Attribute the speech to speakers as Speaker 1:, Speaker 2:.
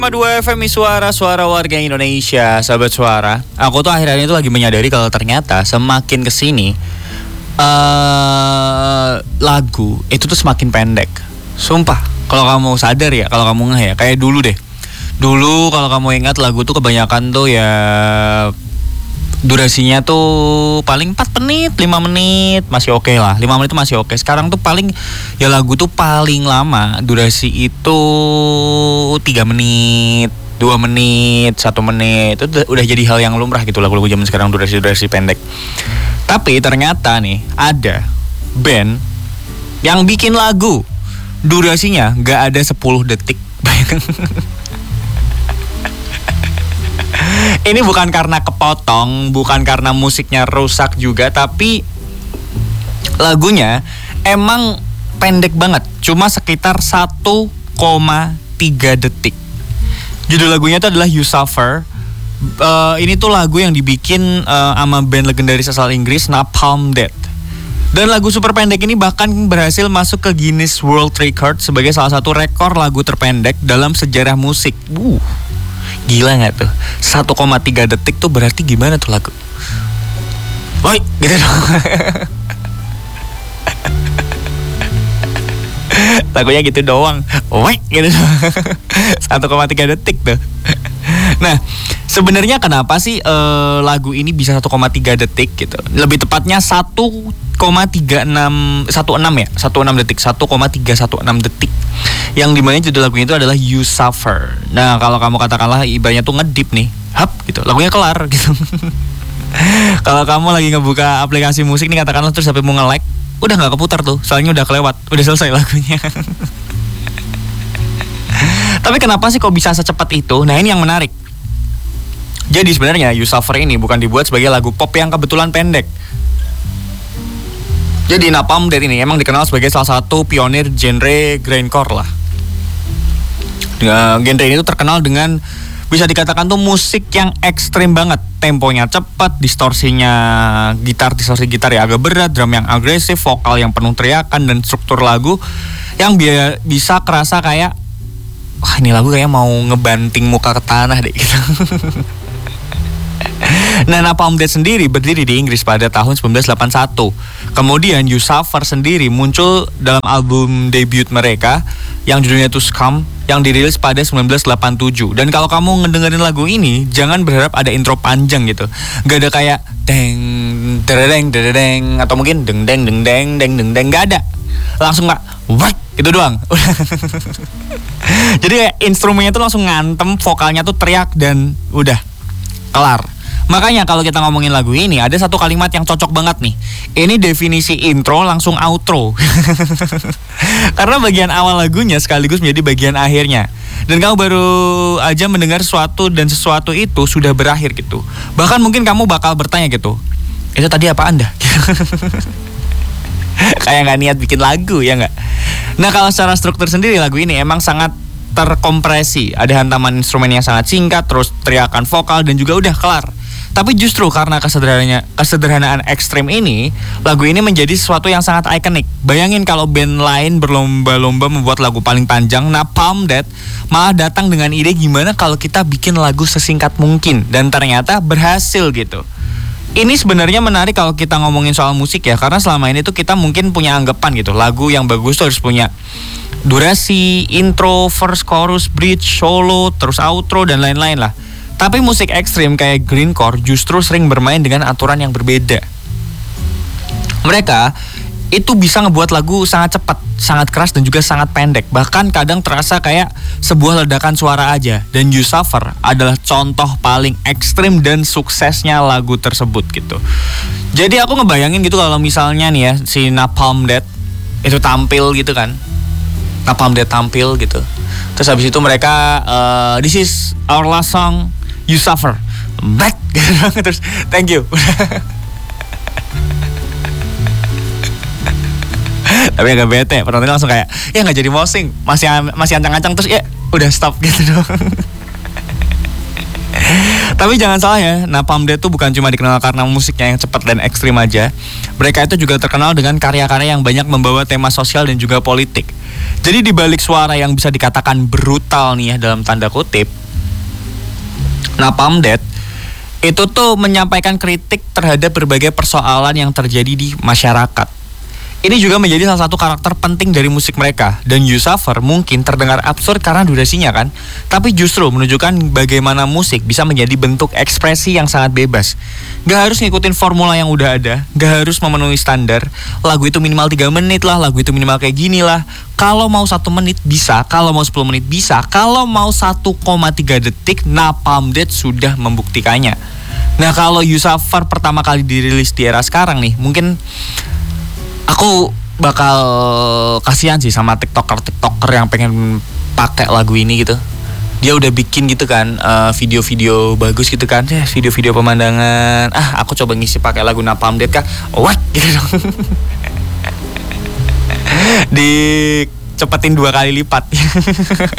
Speaker 1: 2 FM suara warga Indonesia, sahabat suara. Aku tuh akhir-akhir itu lagi menyadari kalau ternyata semakin kesini lagu itu tuh semakin pendek. Sumpah, kalau kamu sadar ya, kalau kamu ngeh ya, kayak dulu deh. Dulu kalau kamu ingat lagu tuh kebanyakan tuh ya durasinya tuh paling 4 menit, 5 menit masih oke lah. 5 menit masih oke. Sekarang tuh paling ya lagu tuh paling lama durasi itu 3 menit, 2 menit, 1 menit. Itu udah jadi hal yang lumrah gitu lagu-lagu zaman sekarang durasi pendek. Tapi ternyata nih ada band yang bikin lagu durasinya gak ada 10 detik. Ini bukan karena kepotong, bukan karena musiknya rusak juga, tapi lagunya emang pendek banget, cuma sekitar 1,3 detik. Judul lagunya itu adalah You Suffer. Ini tuh lagu yang dibikin sama band legendaris asal Inggris, Napalm Death. Dan lagu super pendek ini bahkan berhasil masuk ke Guinness World Record sebagai salah satu rekor lagu terpendek dalam sejarah musik. Gila gak tuh? 1,3 detik tuh berarti gimana tuh lagu? Woi, gitu dong. Lagunya gitu doang. Woi, gitu dong. 1,3 detik tuh. Nah, sebenarnya kenapa sih lagu ini bisa 1,3 detik gitu? Lebih tepatnya 1,16 ya, 16 detik, 1,316 detik. Yang dimana judul lagunya itu adalah You Suffer. Nah, kalau kamu katakanlah ibaratnya tuh ngedip nih, hap gitu, lagunya kelar gitu. Kalau kamu lagi ngebuka aplikasi musik nih katakanlah terus sampai mau nge-like, udah nggak keputar tuh, soalnya udah kelewat, udah selesai lagunya. Tapi kenapa sih kok bisa secepat itu? Nah, ini yang menarik. Jadi sebenarnya You Suffer ini bukan dibuat sebagai lagu pop yang kebetulan pendek. Jadi Napalm Death ini emang dikenal sebagai salah satu pionir genre grindcore lah. Genre ini tuh terkenal dengan bisa dikatakan tuh musik yang ekstrim banget. Temponya cepat, distorsi gitar ya agak berat, drum yang agresif, vokal yang penuh teriakan, dan struktur lagu yang bisa kerasa kayak wah, ini lagu kayak mau ngebanting muka ke tanah deh gitu. Nah, Napalm Death sendiri berdiri di Inggris pada tahun 1981. Kemudian You Suffer sendiri muncul dalam album debut mereka yang judulnya itu Scum yang dirilis pada 1987. Dan kalau kamu ngedengerin lagu ini, jangan berharap ada intro panjang gitu. Gak ada kayak deng dereng dereng atau mungkin deng deng deng deng deng deng deng, gak ada. Langsung gak what gitu doang. Jadi kayak instrumennya tuh langsung ngantem, vokalnya tuh teriak dan udah kelar. Makanya kalau kita ngomongin lagu ini ada satu kalimat yang cocok banget nih. Ini definisi intro langsung outro. Karena bagian awal lagunya sekaligus menjadi bagian akhirnya. Dan kamu baru aja mendengar sesuatu dan sesuatu itu sudah berakhir gitu. Bahkan mungkin kamu bakal bertanya gitu, itu tadi apa Anda? Kayak gak niat bikin lagu ya gak? Nah, kalau secara struktur sendiri lagu ini emang sangat terkompresi. Ada hantaman instrumen yang sangat singkat, terus teriakan vokal dan juga udah kelar. Tapi justru karena kesederhanaan ekstrim ini, lagu ini menjadi sesuatu yang sangat ikonik. Bayangin kalau band lain berlomba-lomba membuat lagu paling panjang, Napalm Death malah datang dengan ide gimana kalau kita bikin lagu sesingkat mungkin, dan ternyata berhasil gitu. Ini sebenarnya menarik kalau kita ngomongin soal musik ya, karena selama ini tuh kita mungkin punya anggapan gitu, lagu yang bagus tuh harus punya durasi, intro, verse, chorus, bridge, solo, terus outro dan lain-lain lah. Tapi musik ekstrim kayak grindcore justru sering bermain dengan aturan yang berbeda. Mereka itu bisa ngebuat lagu sangat cepat, sangat keras dan juga sangat pendek. Bahkan kadang terasa kayak sebuah ledakan suara aja. Dan You Suffer adalah contoh paling ekstrim dan suksesnya lagu tersebut gitu. Jadi aku ngebayangin gitu kalau misalnya nih ya si Napalm Death itu tampil gitu kan. Napalm Death tampil gitu. Terus habis itu mereka this is our last song, You Suffer, back. Terus thank you. Tapi agak bete, penontonnya langsung kayak ya nggak jadi mosing, masih ancang-ancang terus ya udah stop gitu dong. Tapi jangan salah ya, Napalm Death tuh bukan cuma dikenal karena musiknya yang cepat dan ekstrim aja. Mereka itu juga terkenal dengan karya-karya yang banyak membawa tema sosial dan juga politik. Jadi di balik suara yang bisa dikatakan brutal nih ya dalam tanda kutip, Napalm Death itu tuh menyampaikan kritik terhadap berbagai persoalan yang terjadi di masyarakat. Ini juga menjadi salah satu karakter penting dari musik mereka. Dan You Suffer mungkin terdengar absurd karena durasinya kan, tapi justru menunjukkan bagaimana musik bisa menjadi bentuk ekspresi yang sangat bebas. Gak harus ngikutin formula yang udah ada, gak harus memenuhi standar. Lagu itu minimal 3 menit lah, lagu itu minimal kayak gini lah. Kalau mau 1 menit bisa, kalau mau 10 menit bisa, kalau mau 1,3 detik, Napalm Death sudah membuktikannya. Nah, kalau You Suffer pertama kali dirilis di era sekarang nih, mungkin aku bakal kasihan sih sama tiktoker yang pengen pakai lagu ini gitu. Dia udah bikin gitu kan video-video bagus gitu kan, video-video pemandangan. Aku coba ngisi pakai lagu Napalm Death kah? What gitu dong. Dicepetin 2 kali lipat.